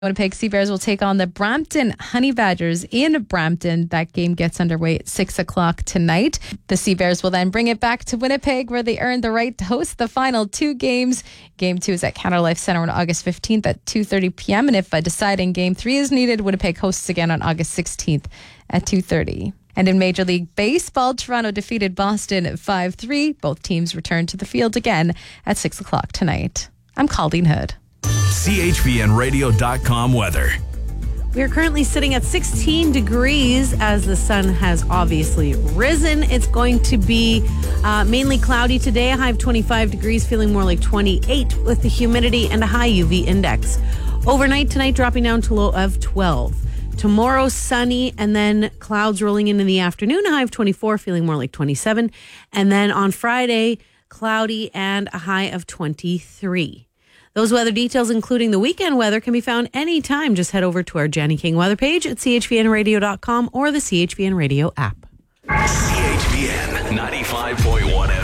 Winnipeg Sea Bears will take on the Brampton Honey Badgers in Brampton. That game gets underway at 6 o'clock tonight. The Sea Bears will then bring it back to Winnipeg, where they earned the right to host the final two games. Game 2 is at Canada Life Centre on August 15th at 2:30 p.m. And if a deciding Game 3 is needed, Winnipeg hosts again on August 16th at 2:30. And in Major League Baseball, Toronto defeated Boston 5-3. Both teams return to the field again at 6 o'clock tonight. I'm Colleen Hood. CHVNradio.com weather. We are currently sitting at 16 degrees as the sun has obviously risen. It's going to be mainly cloudy today, a high of 25 degrees, feeling more like 28 with the humidity and a high UV index. Overnight tonight, dropping down to low of 12. Tomorrow, sunny, and then clouds rolling in the afternoon, a high of 24, feeling more like 27. And then on Friday, cloudy and a high of 23. Those weather details, including the weekend weather, can be found anytime. Just head over to our Jenny King weather page at chvnradio.com or the CHVN Radio app. CHVN 95.1